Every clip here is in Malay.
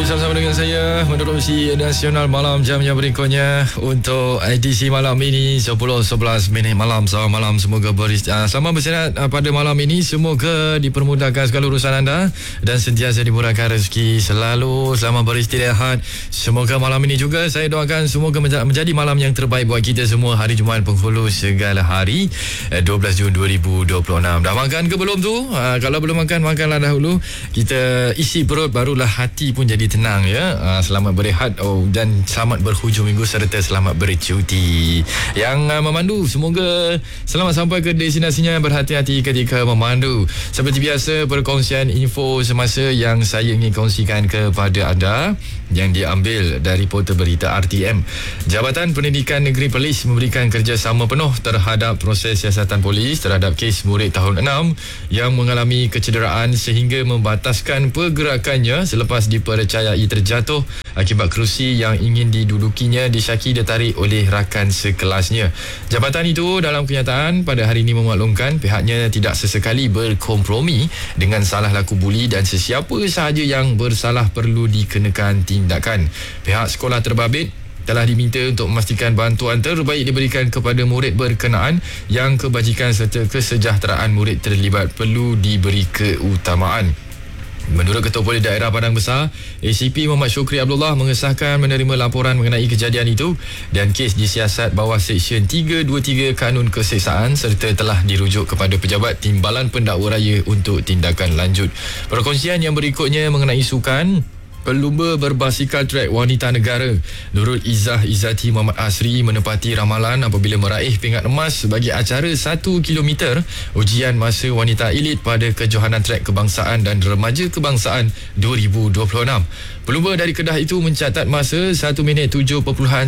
Kembali sama-sama dengan saya menerusi nasional malam jam yang berikutnya untuk edisi malam ini 10-11 minit malam. Selamat malam, semoga selamat bersiarat pada malam ini. Semoga dipermudahkan segala urusan anda dan sentiasa dimurahkan rezeki selalu. Selamat beristirahat. Semoga malam ini juga saya doakan semoga menjadi malam yang terbaik buat kita semua. Hari Jumaat penghulu segala hari, 12 Jun 2026. Dah makan ke belum tu? Kalau belum makan, makanlah dahulu. Kita isi perut, barulah hati pun jadi tenang ya. Selamat berehat dan selamat berhujung minggu serta selamat bercuti. Yang memandu semoga selamat sampai ke destinasinya, berhati-hati ketika memandu. Seperti biasa, perkongsian info semasa yang saya ingin kongsikan kepada anda yang diambil dari portal berita RTM. Jabatan Pendidikan Negeri Perlis memberikan kerjasama penuh terhadap proses siasatan polis terhadap kes murid tahun 6 yang mengalami kecederaan sehingga membataskan pergerakannya selepas dipercayai terjatuh akibat kerusi yang ingin didudukinya disyaki ditarik oleh rakan sekelasnya. Jabatan itu dalam kenyataan pada hari ini memaklumkan pihaknya tidak sesekali berkompromi dengan salah laku buli dan sesiapa sahaja yang bersalah perlu dikenakan tindakan. Pihak sekolah terbabit telah diminta untuk memastikan bantuan terbaik diberikan kepada murid berkenaan yang kebajikan serta kesejahteraan murid terlibat perlu diberi keutamaan. Menurut Ketua Polis Daerah Padang Besar, ACP Muhammad Syukri Abdullah mengesahkan menerima laporan mengenai kejadian itu dan kes disiasat bawah Seksyen 323 Kanun Keseksaan serta telah dirujuk kepada Pejabat Timbalan Pendakwa Raya untuk tindakan lanjut. Perkongsian yang berikutnya mengenai sukan. Pelumba berbasikal trek wanita negara Nurul Izzah Izzati Muhammad Asri menepati ramalan apabila meraih pingat emas bagi acara 1 km ujian masa wanita elit pada Kejohanan Trek Kebangsaan dan Remaja Kebangsaan 2026. Pelumba dari Kedah itu mencatat masa 1 minit 7.900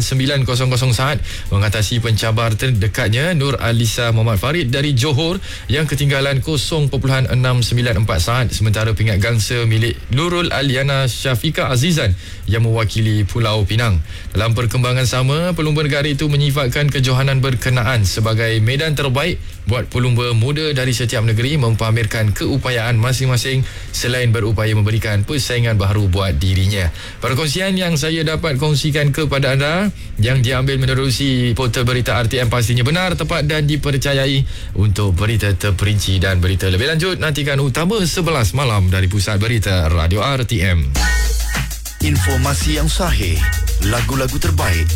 saat mengatasi pencabar terdekatnya Nur Alisa Muhammad Farid dari Johor yang ketinggalan 0.694 saat, sementara pingat gangsa milik Nurul Aliana Syafiqah Azizan yang mewakili Pulau Pinang. Dalam perkembangan sama, pelumba negara itu menyifatkan kejohanan berkenaan sebagai medan terbaik buat pelumba muda dari setiap negeri mempamerkan keupayaan masing-masing selain berupaya memberikan persaingan baru buat dirinya. Perkongsian yang saya dapat kongsikan kepada anda yang diambil menerusi portal berita RTM pastinya benar, tepat dan dipercayai. Untuk berita terperinci dan berita lebih lanjut, nantikan utama 11 malam dari Pusat Berita Radio RTM. Informasi yang sahih, lagu-lagu terbaik